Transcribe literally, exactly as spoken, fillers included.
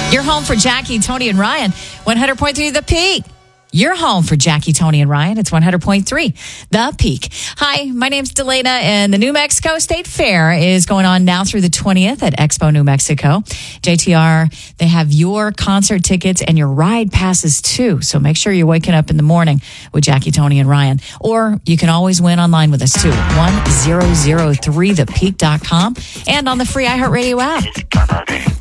You're home for Jackie, Tony, and Ryan. one hundred point three The Peak. You're home for Jackie, Tony, and Ryan. It's one hundred point three The Peak. Hi, my name's Delana, and the New Mexico State Fair is going on now through the twentieth at Expo New Mexico. J T R, they have your concert tickets and your ride passes too. So make sure you're waking up in the morning with Jackie, Tony, and Ryan. Or you can always win online with us too. one thousand three the peak dot com and on the free iHeartRadio app.